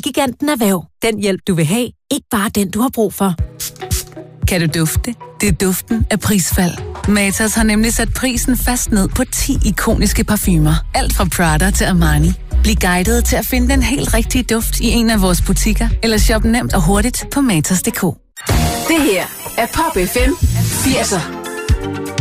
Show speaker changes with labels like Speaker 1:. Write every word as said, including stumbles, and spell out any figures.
Speaker 1: Elgiganten Erhverv. Den hjælp, du vil have. Ikke bare den, du har brug for.
Speaker 2: Kan du dufte? Det er duften af prisfald. Matas har nemlig sat prisen fast ned på ti ikoniske parfumer. Alt fra Prada til Armani. Bliv guidet til at finde den helt rigtige duft i en af vores butikker, eller shop nemt og hurtigt på matas punktum d k.
Speaker 3: Det her er Pop F M firserne.